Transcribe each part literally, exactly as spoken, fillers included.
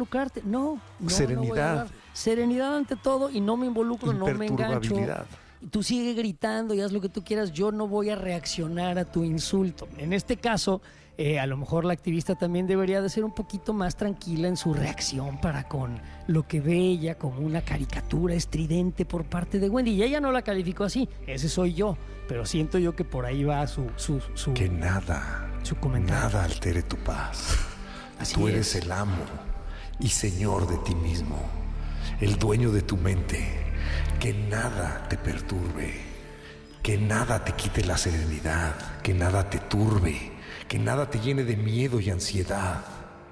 involucrarte. No, no Serenidad. No voy a Serenidad ante todo y no me involucro, no me engancho. Tú sigue gritando y haz lo que tú quieras, yo no voy a reaccionar a tu insulto. En este caso, eh, a lo mejor la activista también debería de ser un poquito más tranquila en su reacción para con lo que ve ella como una caricatura estridente por parte de Wendy. Y ella no la calificó así, ese soy yo, pero siento yo que por ahí va su, su, su Que nada, su comentario. nada altere tu paz. Así Tú eres es. el amo y señor de ti mismo, el dueño de tu mente. Que nada te perturbe, que nada te quite la serenidad, que nada te turbe, que nada te llene de miedo y ansiedad.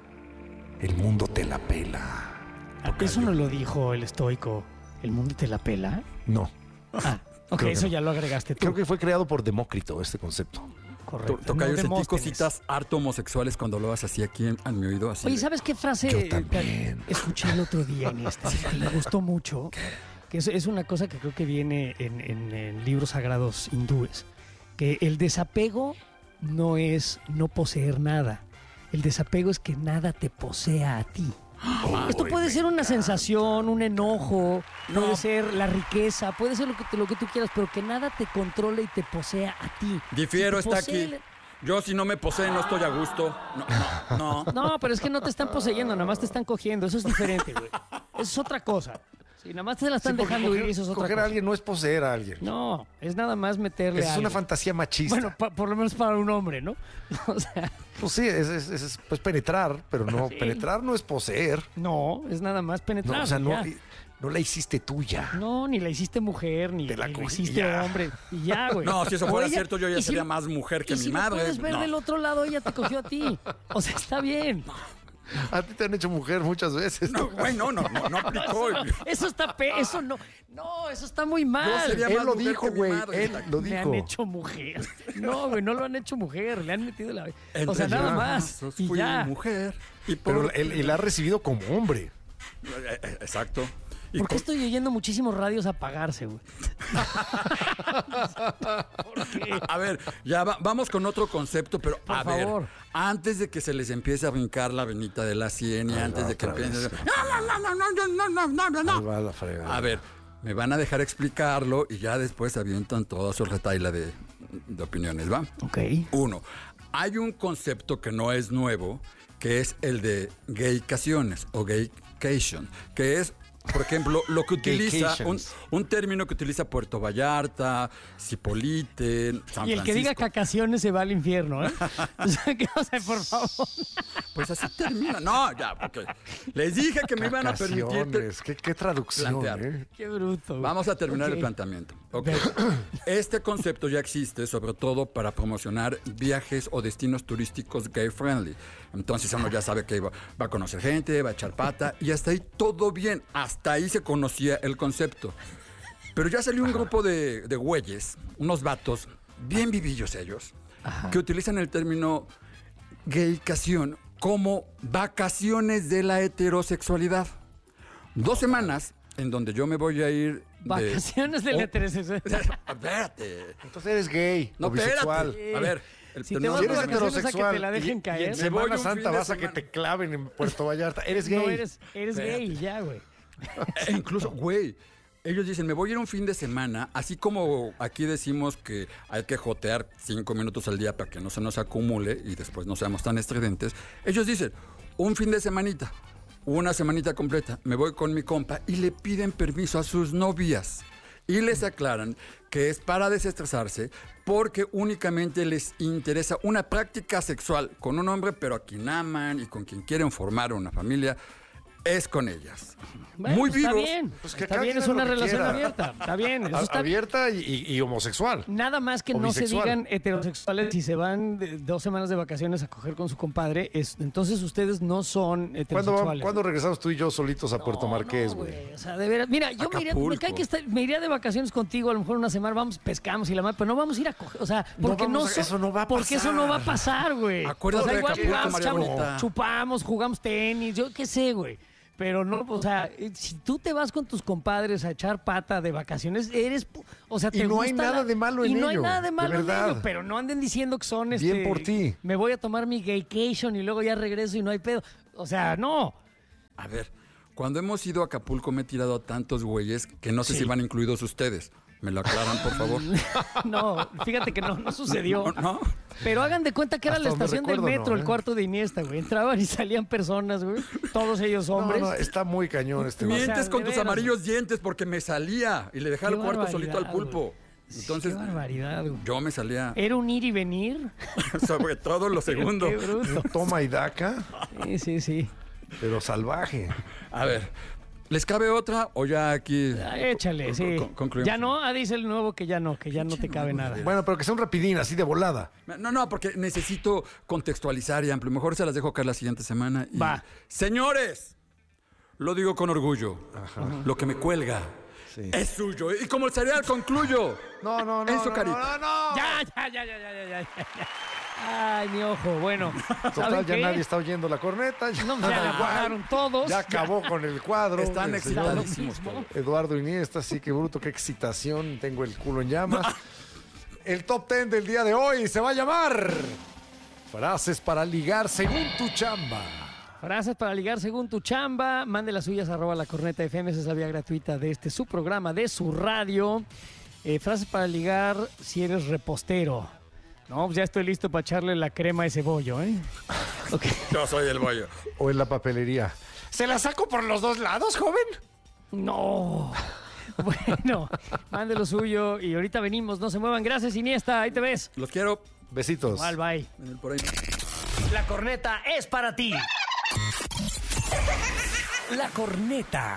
El mundo te la pela. Eso no lo dijo el estoico. ¿El mundo te la pela? No. Ah, ok, Creo que eso no. ya lo agregaste tú. Creo que fue creado por Demócrito este concepto. Correcto. Tocayo, No, sentí Demóstenes. cositas harto homosexuales cuando lo haces así aquí en, en mi oído. Así Oye, de- ¿sabes qué frase Yo eh, también. que escuché el otro día en este? Que me gustó mucho. Que es, es una cosa que creo que viene en, en- en libros sagrados hindúes. Que el desapego no es no poseer nada. El desapego es que nada te posea a ti. Esto puede ser una sensación, un enojo, No. puede ser la riqueza, puede ser lo que, lo que tú quieras, pero que nada te controle y te posea a ti. Difiero, Si te está posee aquí. el- Yo si no me posee no estoy a gusto. No, no, no. No, pero es que no te están poseyendo, nada más te están cogiendo. Eso es diferente, güey. Eso es otra cosa. Si nada más te la están Sí, porque dejando coger, ir, eso es otra coger cosa. a alguien no es poseer a alguien. No, es nada más meterle Esa es algo. una fantasía machista. Bueno, pa- por lo menos para un hombre, ¿no? O sea, Pues sí, es, es- es- es, pues penetrar, pero no, Sí. penetrar no es poseer. no, es nada más penetrar. No, o sea, no, ya. y- no la hiciste tuya. No, ni la hiciste mujer, ni, Te la ni la cogí, hiciste ya. hombre. Y ya, güey. No, si eso O fuera ella- cierto, yo ya y si- sería más mujer que y mi si lo madre. puedes ver No. del otro lado, ella te cogió a ti. O sea, está bien. A ti te han hecho mujer muchas veces. No, güey, no, no, no, no aplicó. Eso está pe eso no. No, eso está muy mal. Yo sería Él más lo mujer dijo, que mi güey. madre. Él lo Le dijo. han hecho mujer. No, güey, no lo han hecho mujer. Le han metido la. O Entre sea, nada más. brazos Y fui ya. mujer. Y por... Pero él, él ha recibido como hombre. Eh, eh, Exacto. Y ¿Por qué con- estoy oyendo muchísimos radios apagarse, güey? ¿Por qué? A ver, ya va- vamos con otro concepto, pero Por a favor. ver, antes de que se les empiece a brincar la venita de la sien y Ahí antes va de que otra empiece... vez. No, no, no, no, no, no, no, no, no, no. Ahí va la fregada. A ver, me van a dejar explicarlo y ya después avientan toda su retaila de, de opiniones, ¿va? Ok. Uno, hay un concepto que no es nuevo, que es el de gaycaciones o gaycation, que es, por ejemplo, lo que utiliza, un, Gaycations. un término que utiliza Puerto Vallarta, Cipolite, San Y el que diga Francisco. cacaciones se va al infierno, ¿eh? O sea, que, o sea, por favor. Pues así termina. No, ya, ok. Les dije que me iban a permitir... te- Cacaciones. ¿Qué, qué traducción, plantear. eh? Qué bruto. güey. Vamos a terminar Ok. el planteamiento. Ok. Este concepto ya existe, sobre todo para promocionar viajes o destinos turísticos gay-friendly. Entonces uno ya sabe que va, va a conocer gente, va a echar pata, y hasta ahí todo bien. Hasta ahí se conocía el concepto. Pero ya salió un grupo de, de güeyes, unos vatos, bien vivillos ellos, que utilizan el término gaycación como vacaciones de la heterosexualidad. Dos semanas en donde yo me voy a ir de... Vacaciones del Oh. heterosexual. Espérate. Entonces eres gay No, o bisexual. espérate. A ver, el Si te término- vas Si de eres vacaciones a que heterosexual te la dejen y- y, caer. en Me voy Semana un fin Santa de vas a que semana. te claven en Puerto Vallarta, eres gay. No eres, eres Espérate. gay, ya, güey. E incluso, güey, ellos dicen, me voy a ir un fin de semana, así como aquí decimos que hay que jotear cinco minutos al día para que no se nos acumule y después no seamos tan estridentes. Ellos dicen, un fin de semanita, una semanita completa, me voy con mi compa y le piden permiso a sus novias. Y les aclaran que es para desestresarse porque únicamente les interesa una práctica sexual con un hombre, pero a quien aman y con quien quieren formar una familia, es con ellas. Bueno, Muy pues está vivos. bien. Pues que está cada bien, quien es haga una lo que relación quiera. abierta. Está bien, eso A- está abierta y, y- y homosexual. Nada más que O no se bisexual. digan heterosexuales si se van de- dos semanas de vacaciones a coger con su compadre. Es, entonces ustedes no son ¿Cuándo, heterosexuales. ¿Cuándo regresamos tú y yo solitos a Puerto No, Marqués, no, güey? O sea, de veras. Mira, yo me iría, me, Acapulco. cae que está- me iría de vacaciones contigo a lo mejor una semana, vamos, pescamos y la madre, pero no vamos a ir a coger. O sea, No porque no, vamos a- so- eso no va a porque eso no va a pasar, güey. Acuérdate O sea, de igual Acapulco, vamos, María chavos, Bonita. chupamos, jugamos tenis, yo qué sé, güey. Pero no, o sea, eh, si tú te vas con tus compadres a echar pata de vacaciones, eres, pu- o sea, te Y no hay gusta nada la- de malo en Y no hay ello, nada de de malo en verdad. ello, pero no anden diciendo que son Bien este, por ti. me voy a tomar mi gaycation y luego ya regreso y no hay pedo. O sea, no. A ver, cuando hemos ido a Acapulco me he tirado a tantos güeyes que no sé sí. si van incluidos ustedes. ¿Me lo aclaran, por favor? No, fíjate que no, no sucedió. No, no. Pero hagan de cuenta que era Hasta la estación recuerdo, del metro, no, ¿eh? el cuarto de Iniesta, güey. Entraban y salían personas, güey. Todos ellos hombres. No, no, está muy cañón este güey. Mientes o sea, con tus veras, amarillos dientes porque me salía y le dejaba el cuarto solito al pulpo. Güey. Entonces, Qué barbaridad, güey. yo me salía. Era un ir y venir. Sobre todo lo segundo. Qué bruto. Toma y daca, Sí, sí, sí. pero salvaje. A ver, ¿les cabe otra o ya aquí? Ah, échale, sí. Con- concluimos. Ya no, ah, dice el nuevo que ya no, que ya no te cabe nada. Bueno, pero que sea un rapidín, así de volada. No, no, porque necesito contextualizar y amplio. Mejor se las dejo caer la siguiente semana. y- Va. Señores, lo digo con orgullo. Lo que me cuelga Sí. es suyo. Y como el cereal concluyo. No, no, no. En su no, carita. No, no, no. Ya, ya, ya, ya, ya, ya, ya. Ay, mi ojo. Bueno, Total, ¿saben ya qué? nadie está oyendo la corneta. Ya, No, ya la pagaron todos. ya acabó con el cuadro. Están El señor excitadísimos todos. Eduardo Iniesta, sí, qué bruto, qué excitación. Tengo el culo en llamas. El top ten del día de hoy se va a llamar Frases para ligar según tu chamba. Frases para ligar según tu chamba. Mande las suyas arroba la corneta F M. Esa es la vía gratuita de este su programa, de su radio. Eh, frases para ligar si eres repostero. No, pues ya estoy listo para echarle la crema a ese bollo, ¿eh? Ok. Yo soy el bollo. O en la papelería. ¿Se la saco por los dos lados, joven? No. Bueno, mande lo suyo y ahorita venimos. No se muevan. Gracias, Iniesta. Ahí te ves. Los quiero. Besitos. Igual, bye. Por ahí. La corneta es para ti. La corneta.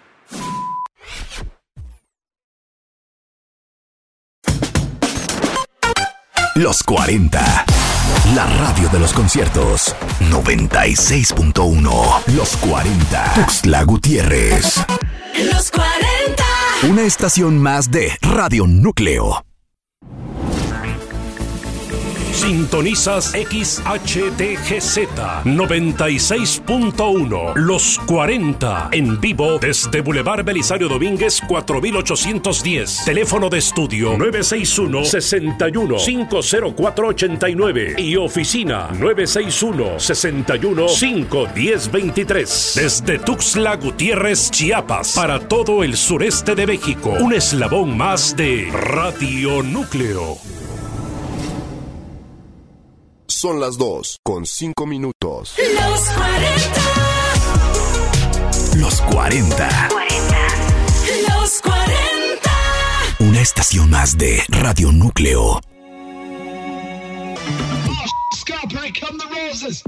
Los cuarenta. La radio de los conciertos. noventa y seis punto uno. Los cuarenta. Tuxtla Gutiérrez. Los cuarenta. Una estación más de Radio Núcleo. Sintonizas X H D G Z noventa y seis punto uno. Los cuarenta. En vivo desde Boulevard Belisario Domínguez cuatro mil ochocientos diez. Teléfono de estudio nueve seis uno, seis uno, cinco cero cuatro ocho nueve. Y oficina nueve seis uno, seis uno, cinco uno cero dos tres. Desde Tuxtla Gutiérrez, Chiapas. Para todo el sureste de México. Un eslabón más de Radio Núcleo. Son las dos con cinco minutos. Los cuarenta. Los cuarenta. Los cuarenta. Una estación más de Radio Núcleo.